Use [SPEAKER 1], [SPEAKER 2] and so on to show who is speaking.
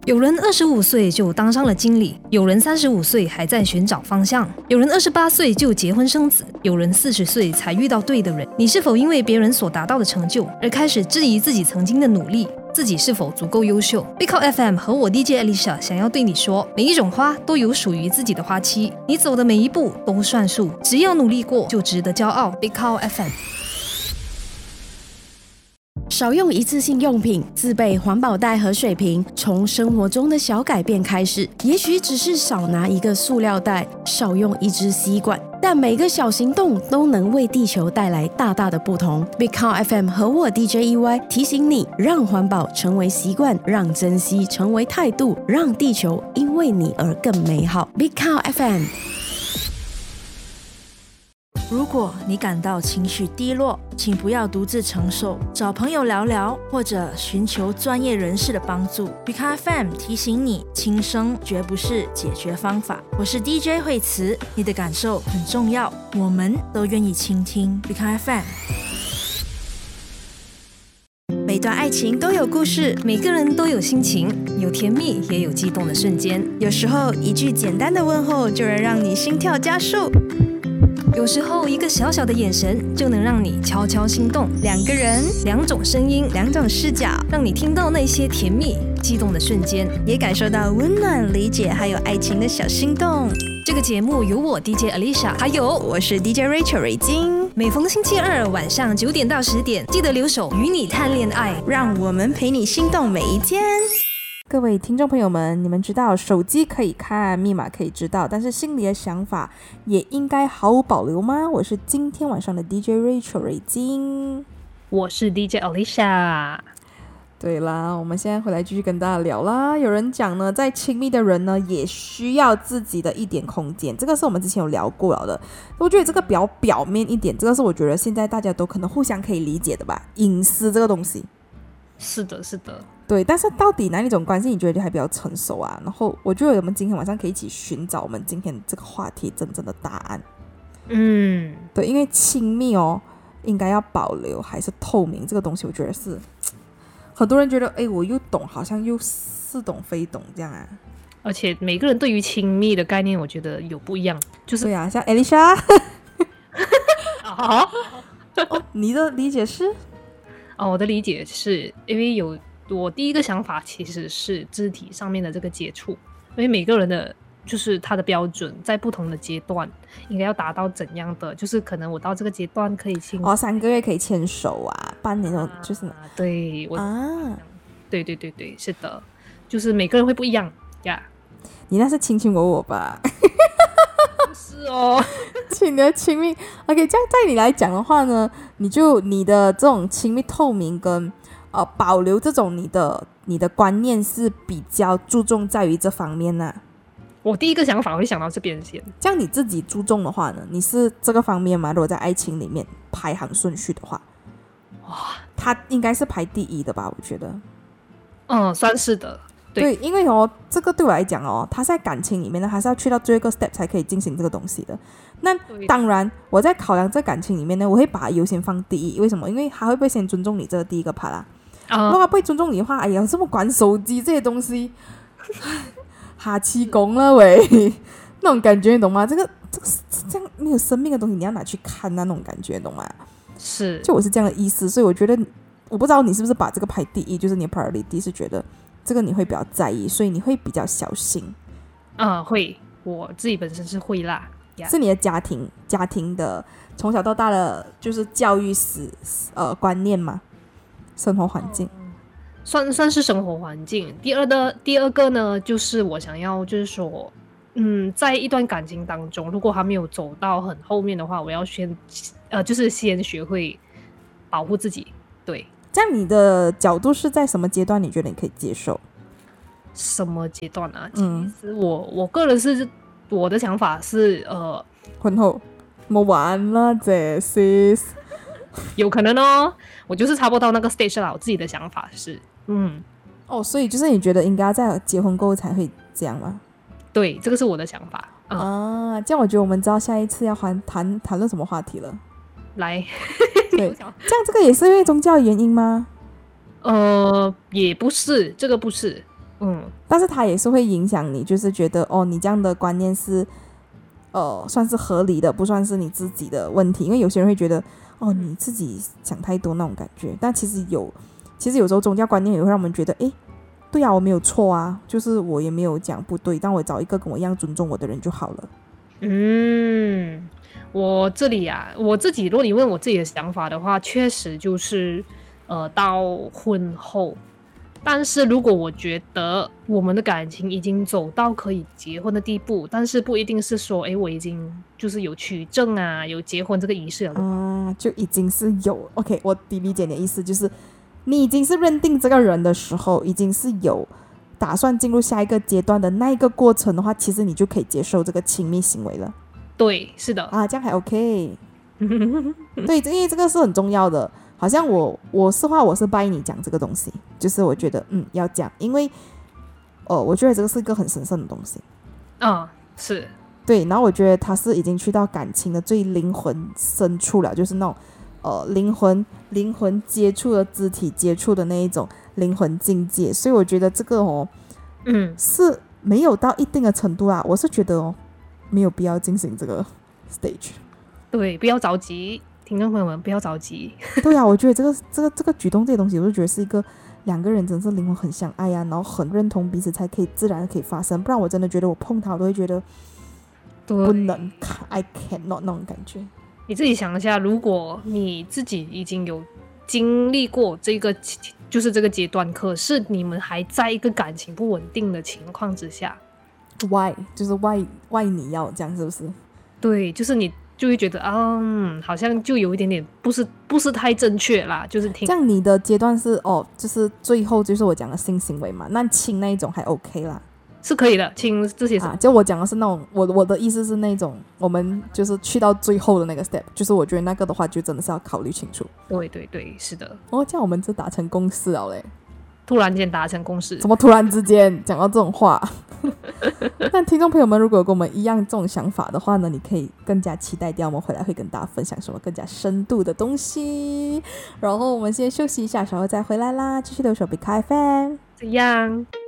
[SPEAKER 1] 有人25岁就当上了经理，有人35岁还在寻找方向，有人28岁就结婚生子，有人40岁才遇到对的人。你是否因为别人所达到的成就而开始质疑自己曾经的努力？自己是否足够优秀？ Big Cow FM 和我 DJ Alicia 想要对你说，每一种花都有属于自己的花期，你走的每一步都算数，只要努力过就值得骄傲。 Big Cow FM。
[SPEAKER 2] 少用一次性用品，自备环保袋和水瓶，从生活中的小改变开始。也许只是少拿一个塑料袋，少用一支吸管，但每个小行动都能为地球带来大大的不同。Big Cow FM 和我 DJ EY 提醒你，让环保成为习惯，让珍惜成为态度，让地球因为你而更美好。Big Cow FM。
[SPEAKER 3] 如果你感到情绪低落，请不要独自承受，找朋友聊聊，或者寻求专业人士的帮助。Big Cow FM 提醒你，轻生绝不是解决方法。我是 DJ 惠慈，你的感受很重要，我们都愿意倾听。Big Cow FM。每段爱情都有故事，
[SPEAKER 1] 每个人都有心情，有甜蜜也有激动的瞬间。
[SPEAKER 3] 有时候一句简单的问候就能让你心跳加速，
[SPEAKER 1] 有时候一个小小的眼神就能让你悄悄心动。
[SPEAKER 3] 两个人，
[SPEAKER 1] 两种声音，
[SPEAKER 3] 两种视角，
[SPEAKER 1] 让你听到那些甜蜜激动的瞬间，
[SPEAKER 3] 也感受到温暖、理解还有爱情的小心动。
[SPEAKER 1] 这个节目由我 DJ Alicia 还有
[SPEAKER 3] 我是 DJ Rachel 瑞金，
[SPEAKER 1] 每逢星期二晚上9点到10点，记得留守与你谈恋爱，
[SPEAKER 3] 让我们陪你心动每一天。
[SPEAKER 4] 各位听众朋友们，你们知道手机可以看，密码可以知道，但是心里的想法也应该毫无保留吗？我是今天晚上的 DJ Rachel 瑞金，
[SPEAKER 1] 我是 DJ Alicia。
[SPEAKER 4] 对啦，我们现在回来继续跟大家聊啦。有人讲呢，在亲密的人呢，也需要自己的一点空间，这个是我们之前有聊过了的。我觉得这个比较表面一点，这个是我觉得现在大家都可能互相可以理解的吧，隐私这个东西。
[SPEAKER 1] 是的，是的。
[SPEAKER 4] 对，但是到底哪一种关系你觉得还比较成熟啊？然后我觉得我们今天晚上可以一起寻找我们今天这个话题真正的答案。对，因为亲密哦，应该要保留还是透明这个东西，我觉得是很多人觉得，哎，我又懂，好像又似懂非懂这样啊。
[SPEAKER 1] 而且每个人对于亲密的概念，我觉得有不一样。就是
[SPEAKER 4] 对啊，像 Alicia 你的理解是？
[SPEAKER 1] 我的理解是因为我第一个想法其实是肢体上面的这个接触，因为每个人的就是他的标准在不同的阶段应该要达到怎样的，就是可能我到这个阶段可以
[SPEAKER 4] 3个月可以牵手啊，半年就是
[SPEAKER 1] 对对对对对，是的，就是每个人会不一样呀。
[SPEAKER 4] 你那是卿卿我我吧？
[SPEAKER 1] 是哦，
[SPEAKER 4] 你的亲密 OK， 这样在你来讲的话呢，你的这种亲密透明跟保留这种你的观念是比较注重在于这方面啊。
[SPEAKER 1] 我第一个想法会想到这边先。
[SPEAKER 4] 这样你自己注重的话呢，你是这个方面吗？如果在爱情里面排行顺序的话，哇，它应该是排第一的吧？我觉得，
[SPEAKER 1] 算是的。
[SPEAKER 4] 对，因为这个对我来讲它在感情里面呢，还是要去到最后一个 step 才可以进行这个东西的。那当然，我在考量这感情里面呢，我会把它优先放第一。为什么？因为他会不会先尊重你这个第一个 part 啦？如果他不会尊重你的话，哎呀，这么管手机这些东西，哈气功了喂，那种感觉你懂吗？这个这样没有生命的东西，你要拿去看那种感觉，懂吗？
[SPEAKER 1] 是，
[SPEAKER 4] 就我是这样的意思，所以我觉得，我不知道你是不是把这个排第一，就是你的 priority 是觉得这个你会比较在意，所以你会比较小心。
[SPEAKER 1] 会，我自己本身是会啦。
[SPEAKER 4] 是你的家庭的从小到大的就是教育观念吗？生活环境？
[SPEAKER 1] 算是生活环境。第二个呢，就是我想要就是说，在一段感情当中，如果还没有走到很后面的话，我要就是先学会保护自己。对，
[SPEAKER 4] 这样你的角度是在什么阶段？你觉得你可以接受？
[SPEAKER 1] 什么阶段啊？其实我个人是我的想法是
[SPEAKER 4] 婚后冇玩啦，这是
[SPEAKER 1] 有可能哦。我就是差不多到那个 stage 了，我自己的想法是
[SPEAKER 4] 所以就是你觉得应该在结婚过后才会这样吗？
[SPEAKER 1] 对，这个是我的想法
[SPEAKER 4] 这样我觉得我们知道下一次要谈论什么话题了。
[SPEAKER 1] 来
[SPEAKER 4] 对，这样这个也是因为宗教原因吗？
[SPEAKER 1] 也不是，这个不是
[SPEAKER 4] 但是它也是会影响你，就是觉得你这样的观念是算是合理的，不算是你自己的问题。因为有些人会觉得你自己想太多那种感觉，但其实有时候宗教观念也会让我们觉得对啊，我没有错啊，就是我也没有讲不对，但我找一个跟我一样尊重我的人就好了。
[SPEAKER 1] 我这里我自己如果你问我自己的想法的话，确实就是到婚后，但是如果我觉得我们的感情已经走到可以结婚的地步，但是不一定是说我已经就是有取证啊，有结婚这个仪式了，
[SPEAKER 4] 就已经是有 OK， 我理解你的意思，就是你已经是认定这个人的时候，已经是有打算进入下一个阶段的那一个过程的话，其实你就可以接受这个亲密行为了。
[SPEAKER 1] 对，是的
[SPEAKER 4] 这样还 OK 对，因为这个是很重要的。好像我是拜你讲这个东西，就是我觉得要讲，因为我觉得这个是一个很神圣的东西。
[SPEAKER 1] 是
[SPEAKER 4] 对，然后我觉得他是已经去到感情的最灵魂深处了，就是那种灵魂接触的肢体接触的那一种灵魂境界。所以我觉得这个是没有到一定的程度啦，我是觉得没有必要进行这个 stage。
[SPEAKER 1] 对，不要着急，听众朋友们不要着急。
[SPEAKER 4] 对啊，我觉得这个举动这些东西，我就觉得是一个两个人真是灵魂很相爱然后很认同彼此才可以自然可以发生，不然我真的觉得我碰他我都会觉得不能 I cannot 那种感觉。
[SPEAKER 1] 你自己想一下，如果你自己已经有经历过这个就是这个阶段，可是你们还在一个感情不稳定的情况之下，
[SPEAKER 4] why 就是 why 你要这样，是不是？
[SPEAKER 1] 对，就是你就会觉得好像就有一点点不是太正确啦，就是
[SPEAKER 4] 这样。你的阶段是就是最后就是我讲的性行为嘛，那亲那一种还 OK 啦，
[SPEAKER 1] 是可以的，亲这些
[SPEAKER 4] 就我讲的是那种我的意思是那种我们就是去到最后的那个 step， 就是我觉得那个的话就真的是要考虑清楚。
[SPEAKER 1] 对对对，是的。
[SPEAKER 4] 这样我们就达成共识了嘞。
[SPEAKER 1] 突然间达成共识，
[SPEAKER 4] 怎么突然之间讲到这种话？但听众朋友们如果有跟我们一样这种想法的话呢，你可以更加期待掉我们回来会跟大家分享什么更加深度的东西。然后我们先休息一下，稍后再回来啦，继续留守 Big FM。
[SPEAKER 1] 这样。